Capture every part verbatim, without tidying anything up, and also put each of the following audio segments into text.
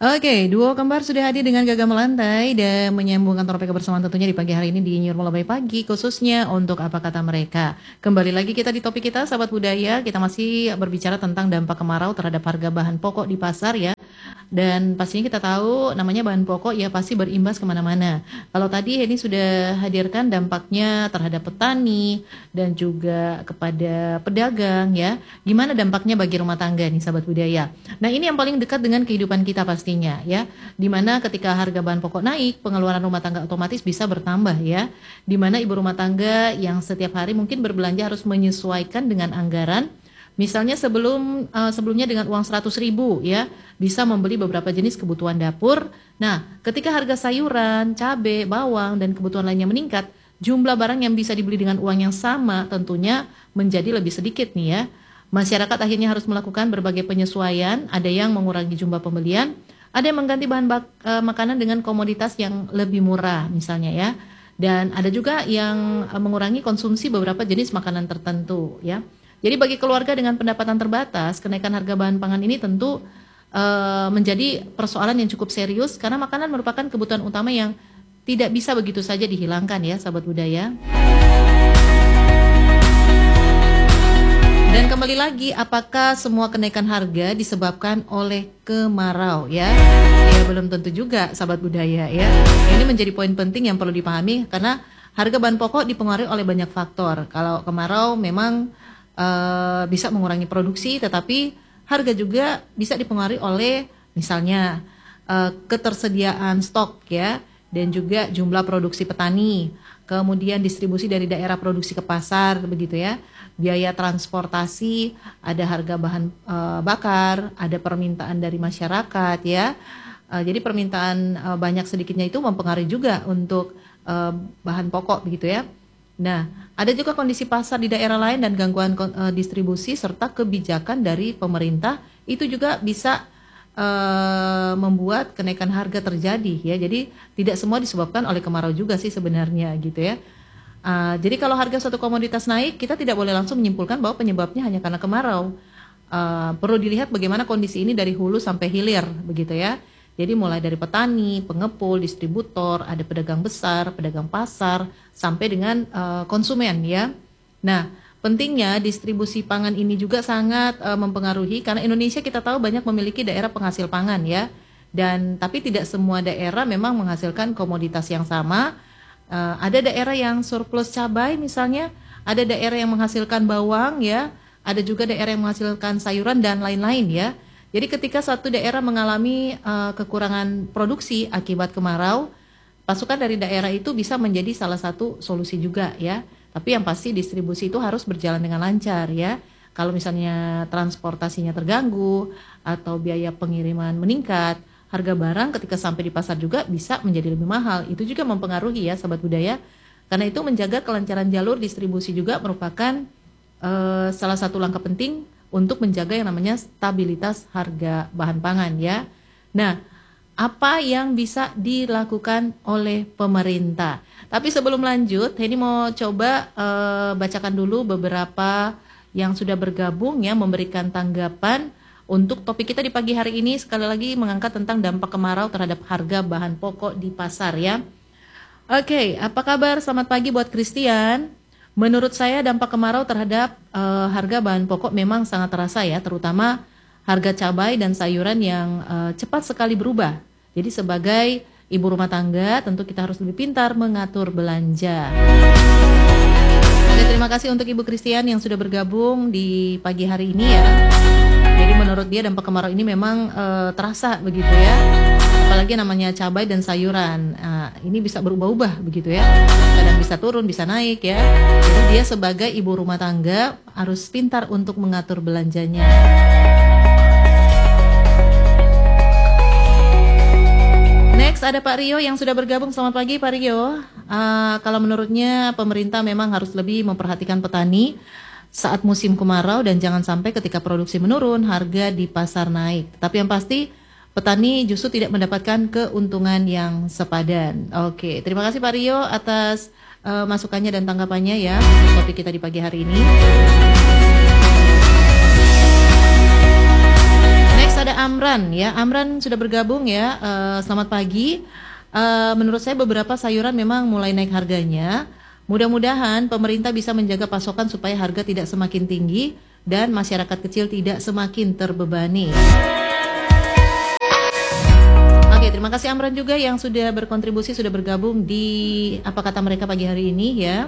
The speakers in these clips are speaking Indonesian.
Oke, duo kembar sudah hadir dengan gagah melantai dan menyambungkan topik kebersamaan tentunya di pagi hari ini di New York Mulai Pagi, khususnya untuk apa kata mereka. Kembali lagi kita di topik kita, sahabat budaya, kita masih berbicara tentang dampak kemarau terhadap harga bahan pokok di pasar ya. Dan pastinya kita tahu namanya bahan pokok ya pasti berimbas kemana-mana. Kalau tadi ini sudah hadirkan dampaknya terhadap petani dan juga kepada pedagang ya. Gimana dampaknya bagi rumah tangga nih sahabat budaya. Nah ini yang paling dekat dengan kehidupan kita pastinya ya. Dimana ketika harga bahan pokok naik, pengeluaran rumah tangga otomatis bisa bertambah ya. Dimana ibu rumah tangga yang setiap hari mungkin berbelanja harus menyesuaikan dengan anggaran. Misalnya sebelum uh, sebelumnya dengan uang seratus ribu ya bisa membeli beberapa jenis kebutuhan dapur. Nah, ketika harga sayuran, cabai, bawang dan kebutuhan lainnya meningkat, jumlah barang yang bisa dibeli dengan uang yang sama tentunya menjadi lebih sedikit nih ya. Masyarakat akhirnya harus melakukan berbagai penyesuaian, ada yang mengurangi jumlah pembelian, ada yang mengganti bahan bak, uh, makanan dengan komoditas yang lebih murah misalnya ya. Dan ada juga yang uh, mengurangi konsumsi beberapa jenis makanan tertentu ya. Jadi bagi keluarga dengan pendapatan terbatas, kenaikan harga bahan pangan ini tentu uh, menjadi persoalan yang cukup serius karena makanan merupakan kebutuhan utama yang tidak bisa begitu saja dihilangkan ya sahabat budaya. Dan kembali lagi, apakah semua kenaikan harga disebabkan oleh kemarau ya? Ya belum tentu juga sahabat budaya ya. Ini menjadi poin penting yang perlu dipahami karena harga bahan pokok dipengaruhi oleh banyak faktor. Kalau kemarau memang Uh, bisa mengurangi produksi, tetapi harga juga bisa dipengaruhi oleh misalnya uh, ketersediaan stok ya, dan juga jumlah produksi petani, kemudian distribusi dari daerah produksi ke pasar begitu ya, biaya transportasi, ada harga bahan uh, bakar, ada permintaan dari masyarakat ya. Uh, jadi permintaan uh, banyak sedikitnya itu mempengaruhi juga untuk uh, bahan pokok begitu ya. Nah, ada juga kondisi pasar di daerah lain dan gangguan uh, distribusi serta kebijakan dari pemerintah itu juga bisa uh, membuat kenaikan harga terjadi ya. Jadi tidak semua disebabkan oleh kemarau juga sih sebenarnya gitu ya. Uh, jadi kalau harga suatu komoditas naik, kita tidak boleh langsung menyimpulkan bahwa penyebabnya hanya karena kemarau. Uh, perlu dilihat bagaimana kondisi ini dari hulu sampai hilir begitu ya. Jadi mulai dari petani, pengepul, distributor, ada pedagang besar, pedagang pasar, sampai dengan uh, konsumen ya. Nah, pentingnya distribusi pangan ini juga sangat uh, mempengaruhi karena Indonesia kita tahu banyak memiliki daerah penghasil pangan ya. Dan tapi tidak semua daerah memang menghasilkan komoditas yang sama. Uh, ada daerah yang surplus cabai misalnya, ada daerah yang menghasilkan bawang ya, ada juga daerah yang menghasilkan sayuran dan lain-lain ya. Jadi ketika suatu daerah mengalami uh, kekurangan produksi akibat kemarau, pasukan dari daerah itu bisa menjadi salah satu solusi juga ya. Tapi yang pasti distribusi itu harus berjalan dengan lancar ya. Kalau misalnya transportasinya terganggu atau biaya pengiriman meningkat, harga barang ketika sampai di pasar juga bisa menjadi lebih mahal. Itu juga mempengaruhi ya sahabat budaya. Karena itu menjaga kelancaran jalur distribusi juga merupakan uh, salah satu langkah penting untuk menjaga yang namanya stabilitas harga bahan pangan ya. Nah, apa yang bisa dilakukan oleh pemerintah? Tapi sebelum lanjut, ini mau coba uh, bacakan dulu beberapa yang sudah bergabung ya, memberikan tanggapan untuk topik kita di pagi hari ini. Sekali lagi mengangkat tentang dampak kemarau terhadap harga bahan pokok di pasar ya. Oke, apa kabar? Selamat pagi buat Christian. Menurut saya dampak kemarau terhadap uh, harga bahan pokok memang sangat terasa ya, terutama harga cabai dan sayuran yang uh, cepat sekali berubah. Jadi sebagai ibu rumah tangga tentu kita harus lebih pintar mengatur belanja. Oke, terima kasih untuk Ibu Christian yang sudah bergabung di pagi hari ini ya. Jadi menurut dia dampak kemarau ini memang uh, terasa begitu ya. Apalagi namanya cabai dan sayuran, nah, ini bisa berubah-ubah begitu ya. Kadang bisa turun, bisa naik ya. Jadi dia sebagai ibu rumah tangga harus pintar untuk mengatur belanjanya. Next ada Pak Rio yang sudah bergabung. Selamat pagi Pak Rio. Uh, kalau menurutnya pemerintah memang harus lebih memperhatikan petani saat musim kemarau dan jangan sampai ketika produksi menurun harga di pasar naik. Tapi yang pasti petani justru tidak mendapatkan keuntungan yang sepadan. Oke, terima kasih Pak Rio atas uh, masukannya dan tanggapannya ya untuk topik kita di pagi hari ini. Next ada Amran ya. Amran sudah bergabung ya. Uh, selamat pagi. Uh, menurut saya beberapa sayuran memang mulai naik harganya. Mudah-mudahan pemerintah bisa menjaga pasokan supaya harga tidak semakin tinggi dan masyarakat kecil tidak semakin terbebani. Oke, terima kasih Amran juga yang sudah berkontribusi, sudah bergabung di Apa Kata Mereka pagi hari ini ya.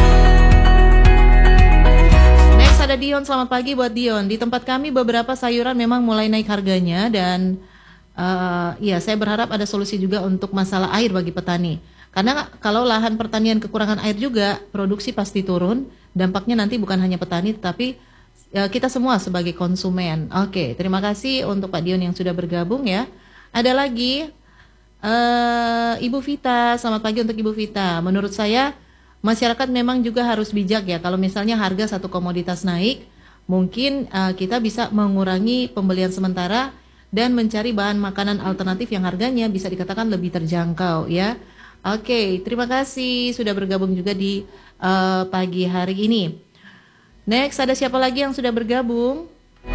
Next ada Dion, selamat pagi buat Dion. Di tempat kami beberapa sayuran memang mulai naik harganya dan uh, ya saya berharap ada solusi juga untuk masalah air bagi petani. Karena kalau lahan pertanian kekurangan air juga, produksi pasti turun. Dampaknya nanti bukan hanya petani tetapi uh, kita semua sebagai konsumen. Oke, terima kasih untuk Pak Dion yang sudah bergabung ya. Ada lagi uh, Ibu Vita, selamat pagi untuk Ibu Vita. Menurut saya masyarakat memang juga harus bijak ya. Kalau misalnya harga satu komoditas naik, mungkin uh, kita bisa mengurangi pembelian sementara dan mencari bahan makanan alternatif yang harganya bisa dikatakan lebih terjangkau ya. Oke, terima kasih sudah bergabung juga di uh, pagi hari ini. Next ada siapa lagi yang sudah bergabung?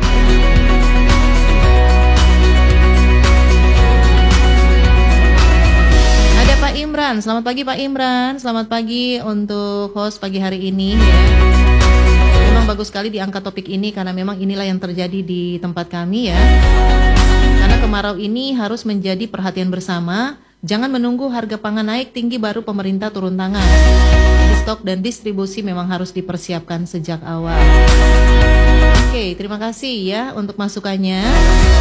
Pak Imran, selamat pagi Pak Imran. Selamat pagi untuk host pagi hari ini ya. Memang bagus sekali diangkat topik ini karena memang inilah yang terjadi di tempat kami ya. Karena kemarau ini harus menjadi perhatian bersama. Jangan menunggu harga pangan naik tinggi baru pemerintah turun tangan. Jadi stok dan distribusi memang harus dipersiapkan sejak awal. Oke, terima kasih ya untuk masukannya.